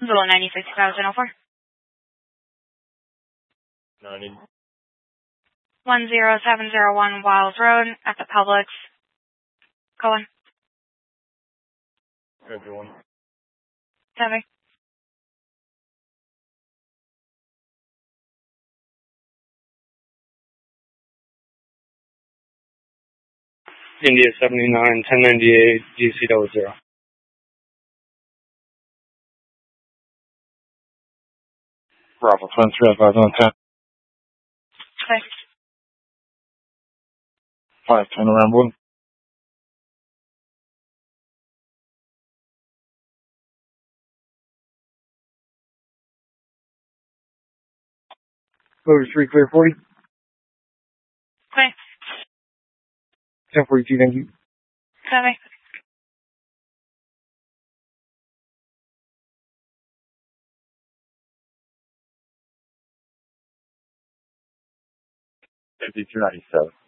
Little 96,004. 90. 10701 Wild Road at the Publix. Colin. Everyone. Seven. India 79, 1098, GC00. Bravo, 23, 6. 510 around 1. Motor 3, clear 40. Clear. 1042, thank you. 7. $52.97.